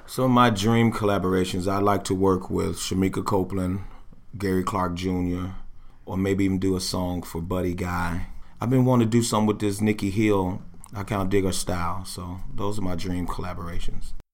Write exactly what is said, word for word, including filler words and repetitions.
Some of my dream collaborations, I'd like to work with Shamika Copeland, Gary Clark Junior, or maybe even do a song for Buddy Guy. I've been wanting to do something with this Nikki Hill. I kind of dig her style, so those are my dream collaborations.